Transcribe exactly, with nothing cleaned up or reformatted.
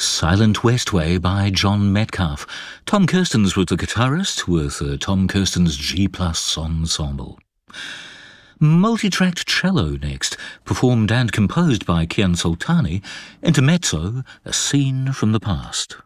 Silent Westway by John Metcalfe. Tom Kirstens was the guitarist with uh, Tom Kirstens G Plus Ensemble. Multi-tracked cello next, performed and composed by Kian Soltani. Intermezzo, A Scene from the Past.